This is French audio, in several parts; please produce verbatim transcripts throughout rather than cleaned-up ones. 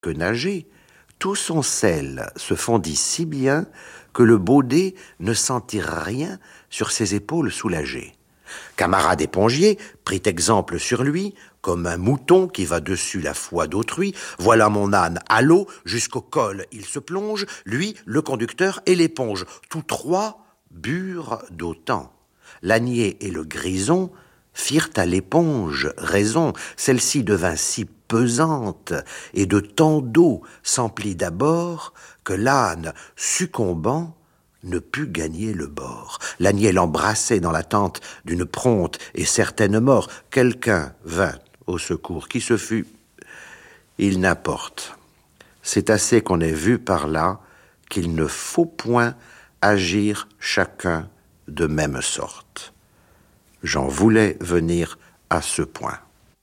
que nager, tout son sel se fondit si bien que le baudet ne sentit rien sur ses épaules soulagées. Camarade épongier prit exemple sur lui, comme un mouton qui va dessus la foi d'autrui. Voilà mon âne à l'eau, jusqu'au col il se plonge, lui, le conducteur et l'éponge. Tous trois burent d'autant. L'ânier et le grison firent à l'éponge raison. Celle-ci devint si pesante et de tant d'eau s'emplit d'abord que l'âne, succombant, ne put gagner le bord. L'ânier l'embrassait dans l'attente d'une prompte et certaine mort. Quelqu'un vint au secours. Qui ce fut? Il n'importe. C'est assez qu'on ait vu par là qu'il ne faut point agir chacun de même sorte. J'en voulais venir à ce point.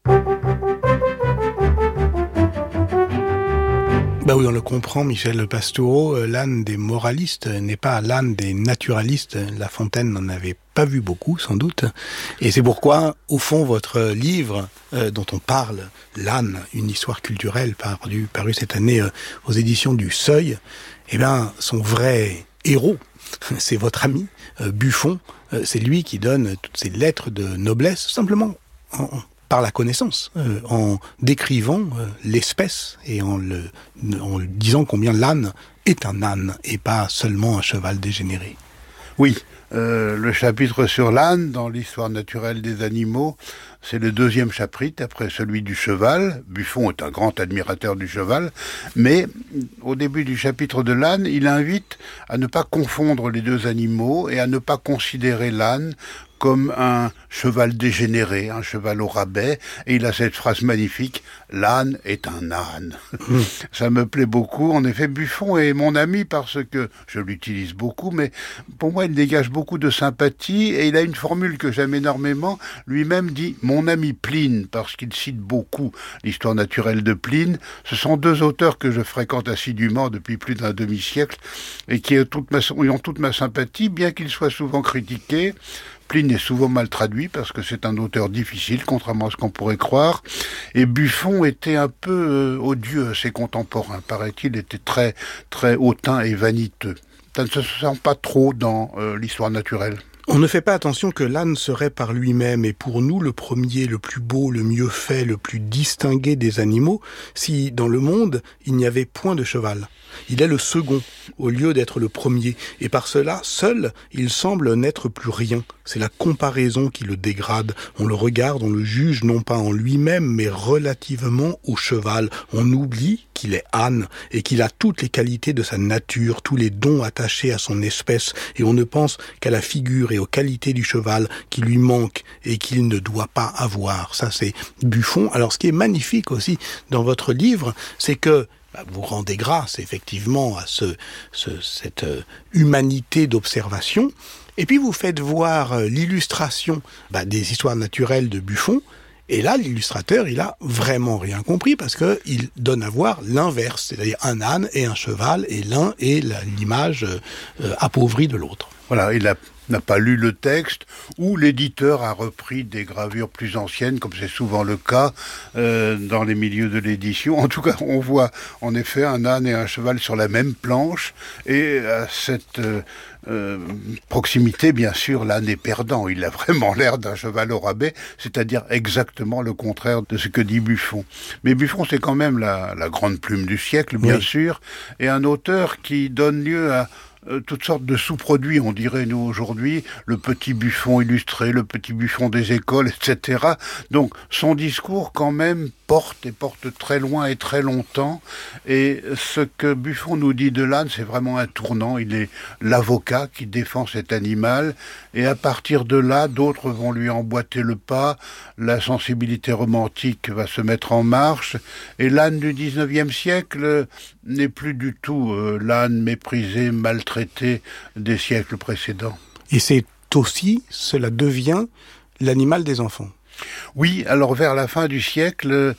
Bah oui, on le comprend, Michel Pastoureau, l'âne des moralistes n'est pas l'âne des naturalistes. La Fontaine n'en avait pas vu beaucoup, sans doute. Et c'est pourquoi, au fond, votre livre, euh, dont on parle, L'âne, une histoire culturelle, paru, paru cette année euh, aux éditions du Seuil, eh bien, son vrai héros, c'est votre ami, euh, Buffon. Euh, c'est lui qui donne toutes ces lettres de noblesse, simplement en, en par la connaissance, euh, en décrivant euh, l'espèce et en, le, en disant combien l'âne est un âne et pas seulement un cheval dégénéré. Oui, euh, le chapitre sur l'âne dans l'histoire naturelle des animaux, c'est le deuxième chapitre après celui du cheval. Buffon est un grand admirateur du cheval, mais au début du chapitre de l'âne, il invite à ne pas confondre les deux animaux et à ne pas considérer l'âne comme un cheval dégénéré, un cheval au rabais, et il a cette phrase magnifique, « L'âne est un âne mmh. ». Ça me plaît beaucoup. En effet, Buffon est mon ami parce que je l'utilise beaucoup, mais pour moi, il dégage beaucoup de sympathie, et il a une formule que j'aime énormément. Lui-même dit « Mon ami Pline », parce qu'il cite beaucoup l'histoire naturelle de Pline. Ce sont deux auteurs que je fréquente assidûment depuis plus d'un demi-siècle, et qui ont toute ma, ont toute ma sympathie, bien qu'ils soient souvent critiqués. Pline est souvent mal traduit parce que c'est un auteur difficile, contrairement à ce qu'on pourrait croire. Et Buffon était un peu euh, odieux à ses contemporains. Paraît-il, était très, très hautain et vaniteux. Ça ne se sent pas trop dans euh, l'histoire naturelle. On ne fait pas attention que l'âne serait par lui-même, et pour nous, le premier, le plus beau, le mieux fait, le plus distingué des animaux, si dans le monde, il n'y avait point de cheval. Il est le second, au lieu d'être le premier, et par cela, seul, il semble n'être plus rien. C'est la comparaison qui le dégrade. On le regarde, on le juge non pas en lui-même, mais relativement au cheval. On oublie qu'il est âne, et qu'il a toutes les qualités de sa nature, tous les dons attachés à son espèce, et on ne pense qu'à la figure et aux qualités du cheval qui lui manquent et qu'il ne doit pas avoir. Ça, c'est Buffon. Alors, ce qui est magnifique aussi dans votre livre, c'est que bah, vous rendez grâce, effectivement, à ce, ce, cette euh, humanité d'observation, et puis vous faites voir euh, l'illustration bah, des histoires naturelles de Buffon. Et là, l'illustrateur, il a vraiment rien compris parce que il donne à voir l'inverse, c'est-à-dire un âne et un cheval, et l'un est la, l'image euh, appauvrie de l'autre. Voilà, il a n'a pas lu le texte, ou l'éditeur a repris des gravures plus anciennes, comme c'est souvent le cas euh, dans les milieux de l'édition. En tout cas, on voit en effet un âne et un cheval sur la même planche, et à cette euh, euh, proximité, bien sûr, l'âne est perdant. Il a vraiment l'air d'un cheval au rabais, c'est-à-dire exactement le contraire de ce que dit Buffon. Mais Buffon, c'est quand même la, la grande plume du siècle, bien oui. sûr, et un auteur qui donne lieu à toutes sortes de sous-produits, on dirait nous aujourd'hui, le petit Buffon illustré, le petit Buffon des écoles, et cetera. Donc son discours quand même porte et porte très loin et très longtemps. Et ce que Buffon nous dit de l'âne, c'est vraiment un tournant. Il est l'avocat qui défend cet animal. Et à partir de là, d'autres vont lui emboîter le pas. La sensibilité romantique va se mettre en marche. Et l'âne du dix-neuvième siècle n'est plus du tout euh, l'âne méprisé, maltraité des siècles précédents. Et c'est aussi, cela devient l'animal des enfants. Oui, alors vers la fin du siècle,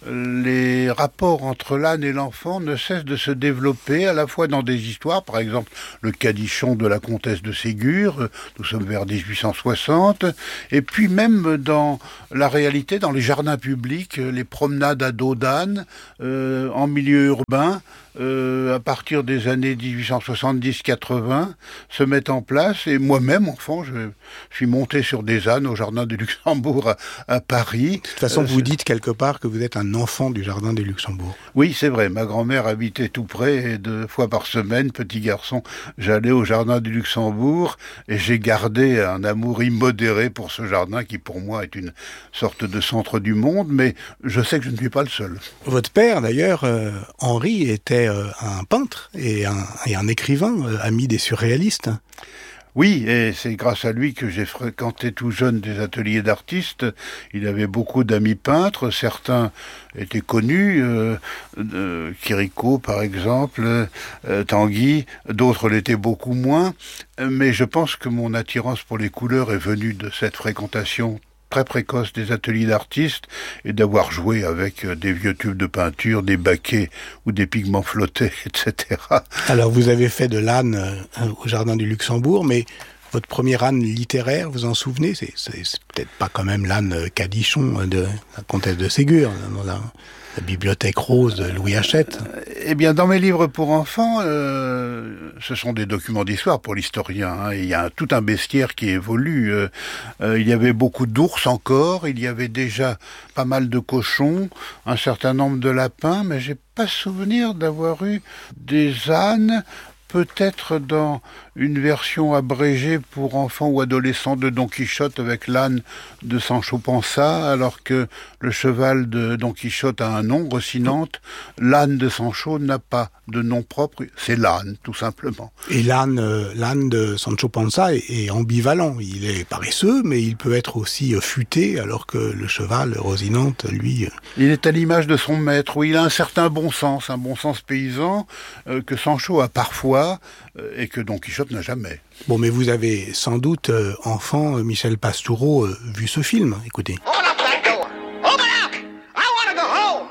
les rapports entre l'âne et l'enfant ne cessent de se développer, à la fois dans des histoires, par exemple le Cadichon de la comtesse de Ségur, nous sommes vers dix-huit cent soixante, et puis même dans la réalité, dans les jardins publics, les promenades à dos d'âne, euh, en milieu urbain, Euh, à partir des années dix-huit cent soixante-dix quatre-vingts, se mettent en place. Et moi-même, enfant, je suis monté sur des ânes au Jardin du Luxembourg à, à Paris. De toute façon, euh, vous dites quelque part que vous êtes un enfant du Jardin du Luxembourg. Oui, c'est vrai. Ma grand-mère habitait tout près et deux fois par semaine, petit garçon, j'allais au Jardin du Luxembourg et j'ai gardé un amour immodéré pour ce jardin qui, pour moi, est une sorte de centre du monde. Mais je sais que je ne suis pas le seul. Votre père, d'ailleurs, euh, Henri, était un peintre et un, et un écrivain, ami des surréalistes. Oui, et c'est grâce à lui que j'ai fréquenté tout jeune des ateliers d'artistes. Il avait beaucoup d'amis peintres, certains étaient connus, euh, euh, Chirico par exemple, euh, Tanguy, d'autres l'étaient beaucoup moins, mais je pense que mon attirance pour les couleurs est venue de cette fréquentation très précoce des ateliers d'artistes et d'avoir joué avec des vieux tubes de peinture, des baquets ou des pigments flottés, et cetera. Alors vous avez fait de l'âne euh, au Jardin du Luxembourg, mais votre premier âne littéraire, vous en souvenez? C'est, c'est, c'est peut-être pas quand même l'âne Cadichon de la comtesse de Ségur, dans la, la bibliothèque rose de Louis Hachette. Eh bien, dans mes livres pour enfants, euh, ce sont des documents d'histoire pour l'historien. Hein. Il y a tout un bestiaire qui évolue. Euh, euh, il y avait beaucoup d'ours encore, il y avait déjà pas mal de cochons, un certain nombre de lapins, mais j'ai pas souvenir d'avoir eu des ânes. Peut-être dans une version abrégée pour enfants ou adolescents de Don Quichotte avec l'âne de Sancho Panza, alors que le cheval de Don Quichotte a un nom, Rocinante. L'âne de Sancho n'a pas de nom propre, c'est l'âne, tout simplement. Et l'âne, euh, l'âne de Sancho Panza est, est ambivalent. Il est paresseux, mais il peut être aussi euh, futé, alors que le cheval, Rocinante, lui... Euh... Il est à l'image de son maître, où il a un certain bon sens, un bon sens paysan, euh, que Sancho a parfois, euh, et que Don Quichotte n'a jamais. Bon, mais vous avez sans doute, euh, enfant, euh, Michel Pastoureau, euh, vu ce film, écoutez. Open up that door! Open up! I want to go home!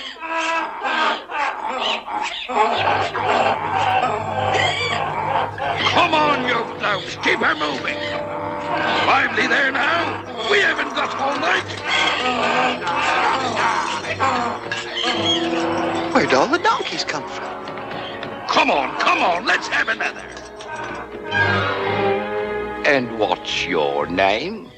Come on, you floats! Keep her moving! Lively there now! We haven't got all night! Where'd all the donkeys come from? Come on, come on, let's have another! And what's your name?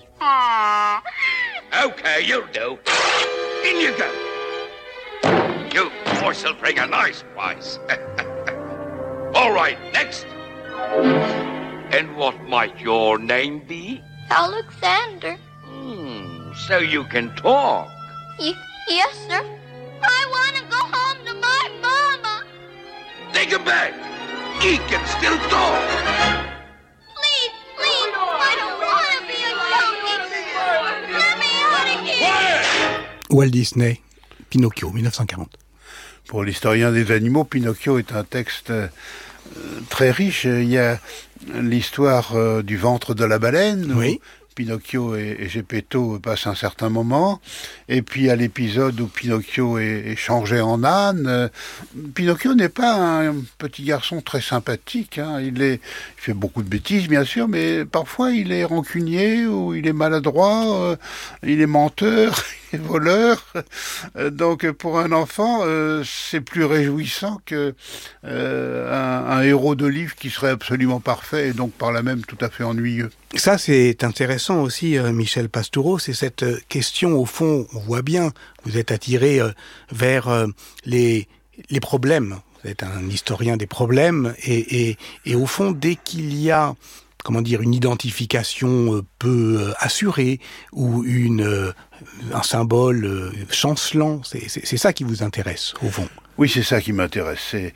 Okay, you'll do. In you go. You horse will bring a nice price. All right, next. And what might your name be? Alexander. Hmm, so you can talk. Y- yes, sir. I want to go home to my mama. Take him back. He can still talk. Please, please, I don't want to be a donkey. Let me out of here. Walt Disney, Pinocchio, mille neuf cent quarante. Pour l'historien des animaux, Pinocchio est un texte euh, très riche. Il y a l'histoire euh, du ventre de la baleine. Oui. Pinocchio et, et Geppetto passent un certain moment, et puis à l'épisode où Pinocchio est, est changé en âne. Euh, Pinocchio n'est pas un petit garçon très sympathique, hein. il, est, il fait beaucoup de bêtises bien sûr, mais parfois il est rancunier, ou il est maladroit, euh, il est menteur, il est voleur. Euh, donc pour un enfant, euh, c'est plus réjouissant que euh, un, un héros de livre qui serait absolument parfait, et donc par là même tout à fait ennuyeux. Ça, c'est intéressant aussi, euh, Michel Pastoureau, c'est cette euh, question, au fond, on voit bien, vous êtes attiré euh, vers euh, les, les problèmes, vous êtes un historien des problèmes, et, et, et au fond, dès qu'il y a, comment dire, une identification euh, peu euh, assurée, ou une, euh, un symbole euh, chancelant, c'est, c'est, c'est ça qui vous intéresse, au fond. Oui, c'est ça qui m'intéresse, c'est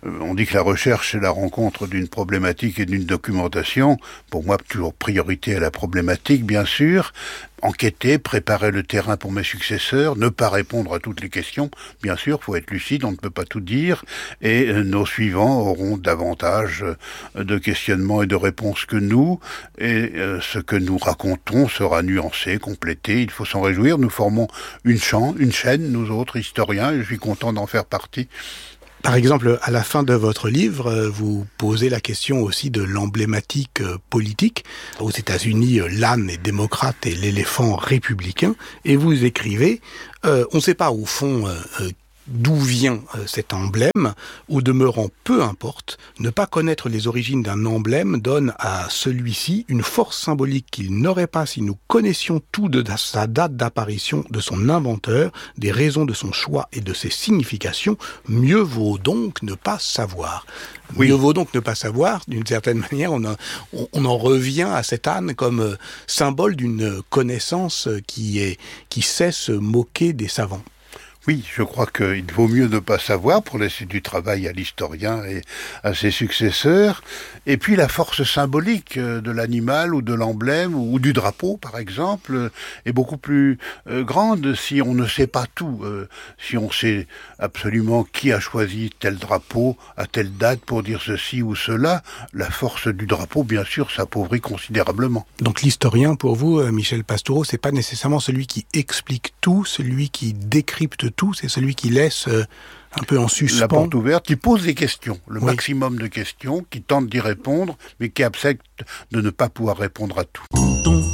On dit que la recherche, c'est la rencontre d'une problématique et d'une documentation. Pour moi, toujours priorité à la problématique, bien sûr. Enquêter, préparer le terrain pour mes successeurs, ne pas répondre à toutes les questions. Bien sûr, il faut être lucide, on ne peut pas tout dire. Et euh, nos suivants auront davantage euh, de questionnements et de réponses que nous. Et euh, ce que nous racontons sera nuancé, complété. Il faut s'en réjouir. Nous formons une, champ, une chaîne, nous autres historiens, et je suis content d'en faire partie. Par exemple, à la fin de votre livre, vous posez la question aussi de l'emblématique politique. Aux États-Unis, l'âne est démocrate et l'éléphant républicain. Et vous écrivez, euh, on ne sait pas au fond euh, d'où vient euh, cet emblème. Au demeurant, peu importe, ne pas connaître les origines d'un emblème donne à celui-ci une force symbolique qu'il n'aurait pas si nous connaissions tout de sa date d'apparition, de son inventeur, des raisons de son choix et de ses significations. Mieux vaut donc ne pas savoir. Oui. Mieux vaut donc ne pas savoir. D'une certaine manière, on, a, on, on en revient à cet âne comme euh, symbole d'une connaissance qui, est, qui sait se moquer des savants. Oui, je crois qu'il vaut mieux ne pas savoir pour laisser du travail à l'historien et à ses successeurs. Et puis la force symbolique de l'animal ou de l'emblème ou du drapeau, par exemple, est beaucoup plus grande si on ne sait pas tout. Si on sait absolument qui a choisi tel drapeau à telle date pour dire ceci ou cela, la force du drapeau, bien sûr, s'appauvrit considérablement. Donc l'historien, pour vous, Michel Pastoureau, c'est pas nécessairement celui qui explique tout, celui qui décrypte tout, c'est celui qui laisse euh, un peu en suspens. La porte ouverte, qui pose des questions, le oui. maximum de questions, qui tente d'y répondre, mais qui accepte de ne pas pouvoir répondre à tout.